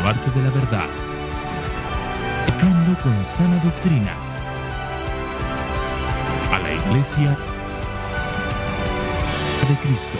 baluarte de la verdad, pecando con sana doctrina, a la Iglesia de Cristo.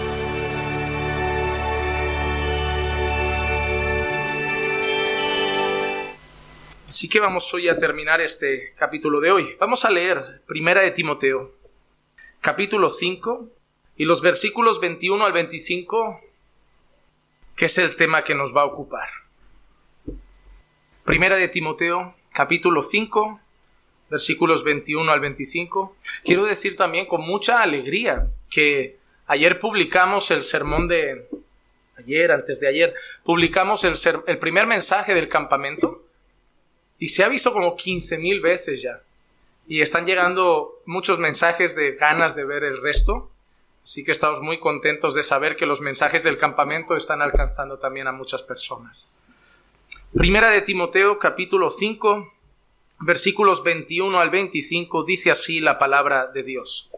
Así que vamos hoy a terminar este capítulo de hoy. Vamos a leer Primera de Timoteo, capítulo 5, y los versículos 21 al 25, que es el tema que nos va a ocupar. Primera de Timoteo, capítulo 5, versículos 21 al 25. Quiero decir también con mucha alegría que ayer publicamos el sermón de... antes de ayer, publicamos el primer mensaje del campamento. Y se ha visto como 15,000 veces ya. Y están llegando muchos mensajes de ganas de ver el resto. Así que estamos muy contentos de saber que los mensajes del campamento están alcanzando también a muchas personas. Primera de Timoteo, capítulo 5, versículos 21 al 25, dice así la palabra de Dios.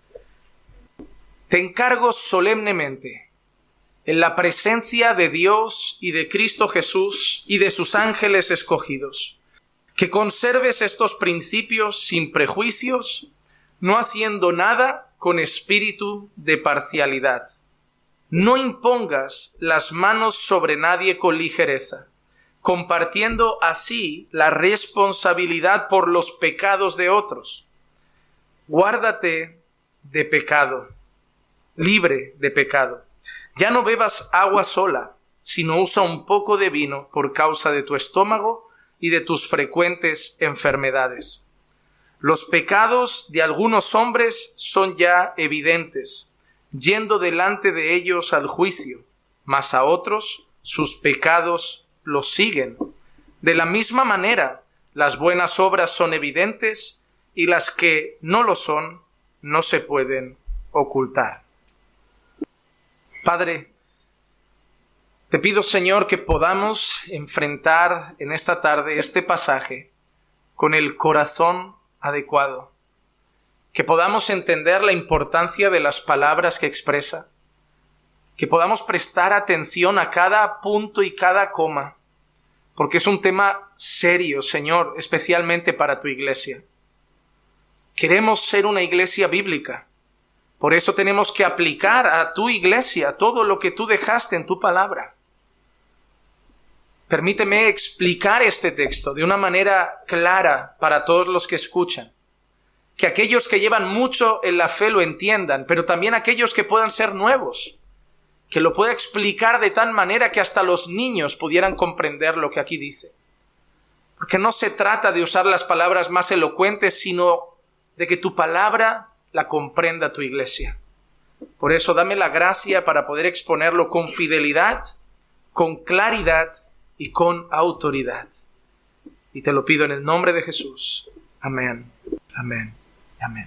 Te encargo solemnemente, en la presencia de Dios y de Cristo Jesús y de sus ángeles escogidos, que conserves estos principios sin prejuicios, no haciendo nada con espíritu de parcialidad. No impongas las manos sobre nadie con ligereza, compartiendo así la responsabilidad por los pecados de otros. Guárdate de pecado, libre de pecado. Ya no bebas agua sola, sino usa un poco de vino por causa de tu estómago y de tus frecuentes enfermedades. Los pecados de algunos hombres son ya evidentes, yendo delante de ellos al juicio, mas a otros sus pecados los siguen. De la misma manera, las buenas obras son evidentes y las que no lo son no se pueden ocultar. Padre, te pido, Señor, que podamos enfrentar en esta tarde este pasaje con el corazón adecuado, que podamos entender la importancia de las palabras que expresa, que podamos prestar atención a cada punto y cada coma, porque es un tema serio, Señor, especialmente para tu iglesia. Queremos ser una iglesia bíblica, por eso tenemos que aplicar a tu iglesia todo lo que tú dejaste en tu palabra. Permíteme explicar este texto de una manera clara para todos los que escuchan. Que aquellos que llevan mucho en la fe lo entiendan, pero también aquellos que puedan ser nuevos. Que lo pueda explicar de tal manera que hasta los niños pudieran comprender lo que aquí dice. Porque no se trata de usar las palabras más elocuentes, sino de que tu palabra la comprenda tu iglesia. Por eso dame la gracia para poder exponerlo con fidelidad, con claridad y con autoridad. Y te lo pido en el nombre de Jesús. Amén, amén, amén.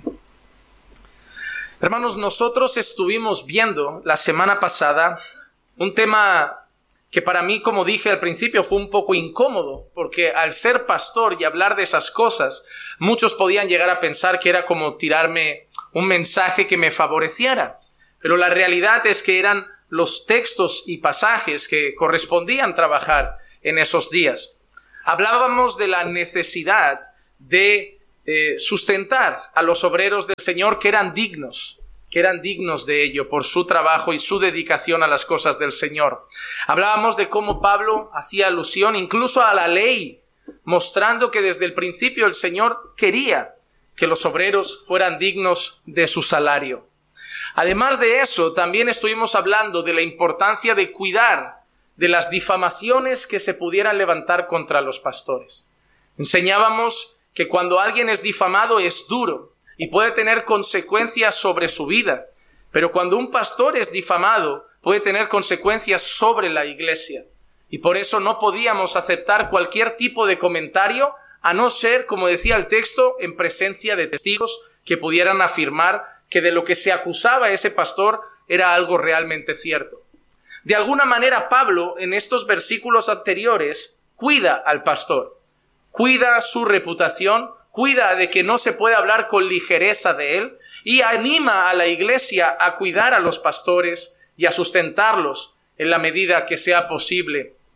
Hermanos, nosotros estuvimos viendo la semana pasada un tema que para mí, como dije al principio, fue un poco incómodo, porque al ser pastor y hablar de esas cosas, muchos podían llegar a pensar que era como tirarme un mensaje que me favoreciera. Pero la realidad es que eran los textos y pasajes que correspondían trabajar en esos días. Hablábamos de la necesidad de sustentar a los obreros del Señor que eran dignos de ello por su trabajo y su dedicación a las cosas del Señor. Hablábamos de cómo Pablo hacía alusión incluso a la ley, mostrando que desde el principio el Señor quería que los obreros fueran dignos de su salario. Además de eso, también estuvimos hablando de la importancia de cuidar de las difamaciones que se pudieran levantar contra los pastores. Enseñábamos que cuando alguien es difamado es duro y puede tener consecuencias sobre su vida, pero cuando un pastor es difamado puede tener consecuencias sobre la iglesia. Y por eso no podíamos aceptar cualquier tipo de comentario, a no ser, como decía el texto, en presencia de testigos que pudieran afirmar que de lo que se acusaba a ese pastor era algo realmente cierto. De alguna manera, Pablo, en estos versículos anteriores, cuida al pastor, cuida su reputación, cuida de que no se puede hablar con ligereza de él y anima a la iglesia a cuidar a los pastores y a sustentarlos en la medida que sea posible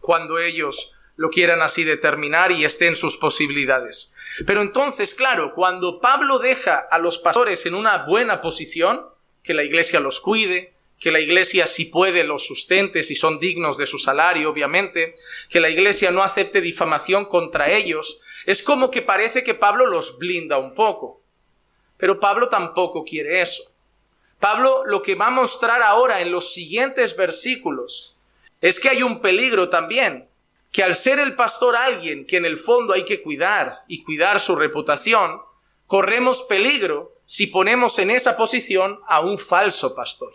cuando ellos lo quieran así determinar y esté en sus posibilidades. Pero entonces, claro, cuando Pablo deja a los pastores en una buena posición, que la iglesia los cuide, que la iglesia, si puede, los sustente, si son dignos de su salario, obviamente, que la iglesia no acepte difamación contra ellos, es como que parece que Pablo los blinda un poco. Pero Pablo tampoco quiere eso. Pablo lo que va a mostrar ahora en los siguientes versículos es que hay un peligro también, que al ser el pastor alguien que en el fondo hay que cuidar y cuidar su reputación, corremos peligro si ponemos en esa posición a un falso pastor.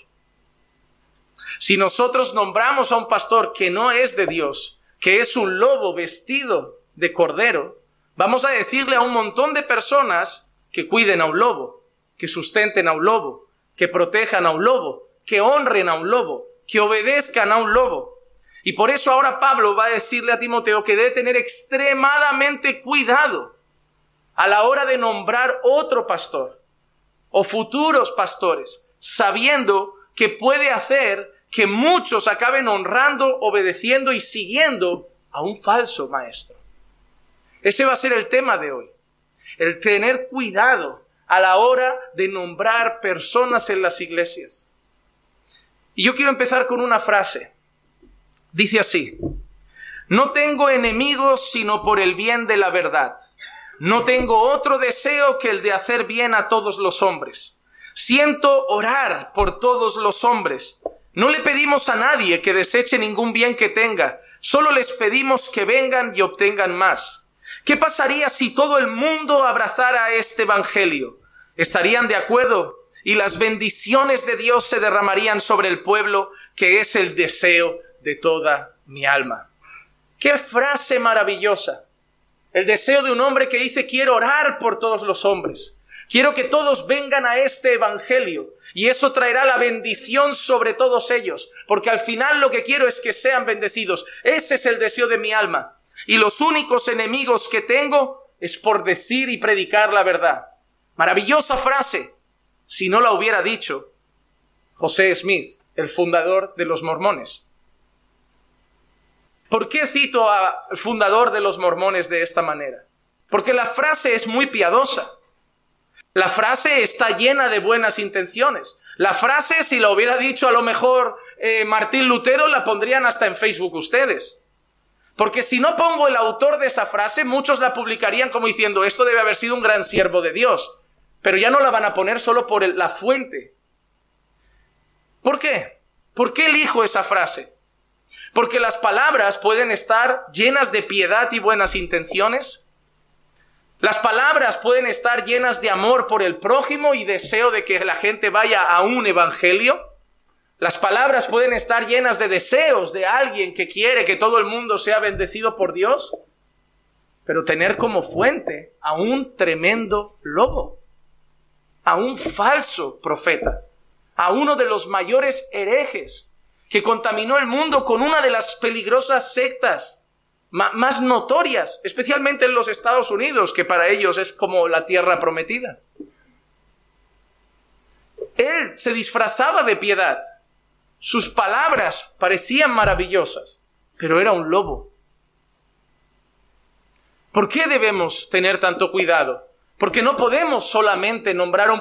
Si nosotros nombramos a un pastor que no es de Dios, que es un lobo vestido de cordero, vamos a decirle a un montón de personas que cuiden a un lobo, que sustenten a un lobo, que protejan a un lobo, que honren a un lobo, que obedezcan a un lobo. Y por eso ahora Pablo va a decirle a Timoteo que debe tener extremadamente cuidado a la hora de nombrar otro pastor o futuros pastores, sabiendo que puede hacer que muchos acaben honrando, obedeciendo y siguiendo a un falso maestro. Ese va a ser el tema de hoy. El tener cuidado a la hora de nombrar personas en las iglesias. Y yo quiero empezar con una frase. Dice así: no tengo enemigos sino por el bien de la verdad. No tengo otro deseo que el de hacer bien a todos los hombres. Siento orar por todos los hombres. No le pedimos a nadie que deseche ningún bien que tenga. Solo les pedimos que vengan y obtengan más. ¿Qué pasaría si todo el mundo abrazara este evangelio? ¿Estarían de acuerdo? Y las bendiciones de Dios se derramarían sobre el pueblo, que es el deseo de toda mi alma. ¡Qué frase maravillosa! El deseo de un hombre que dice: quiero orar por todos los hombres. Quiero que todos vengan a este evangelio. Y eso traerá la bendición sobre todos ellos. Porque al final lo que quiero es que sean bendecidos. Ese es el deseo de mi alma. Y los únicos enemigos que tengo es por decir y predicar la verdad. Maravillosa frase. Si no la hubiera dicho José Smith, el fundador de los mormones. ¿Por qué cito al fundador de los mormones de esta manera? Porque la frase es muy piadosa. La frase está llena de buenas intenciones. La frase, si la hubiera dicho a lo mejor Martín Lutero, la pondrían hasta en Facebook ustedes. Porque si no pongo el autor de esa frase, muchos la publicarían como diciendo: esto debe haber sido un gran siervo de Dios. Pero ya no la van a poner solo por la fuente. ¿Por qué? ¿Por qué elijo esa frase? Porque las palabras pueden estar llenas de piedad y buenas intenciones. Las palabras pueden estar llenas de amor por el prójimo y deseo de que la gente vaya a un evangelio. Las palabras pueden estar llenas de deseos de alguien que quiere que todo el mundo sea bendecido por Dios. Pero tener como fuente a un tremendo lobo, a un falso profeta, a uno de los mayores herejes que contaminó el mundo con una de las peligrosas sectas más notorias, especialmente en los Estados Unidos, que para ellos es como la tierra prometida. Él se disfrazaba de piedad. Sus palabras parecían maravillosas, pero era un lobo. ¿Por qué debemos tener tanto cuidado? Porque no podemos solamente nombrar a un